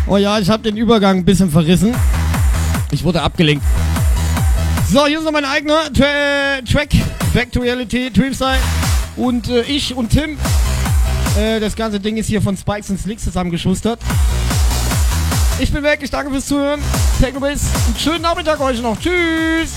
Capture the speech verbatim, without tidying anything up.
Oh ja, ich habe den Übergang ein bisschen verrissen. Ich wurde abgelenkt. So, hier ist noch mein eigener Tra Track. Back to Reality, Dreamstyle. Und äh, ich und Tim. Äh, das ganze Ding ist hier von Spikes und Slicks zusammengeschustert. Ich bin weg, ich danke fürs Zuhören. Techno Bass. Einen schönen Nachmittag euch noch. Tschüss.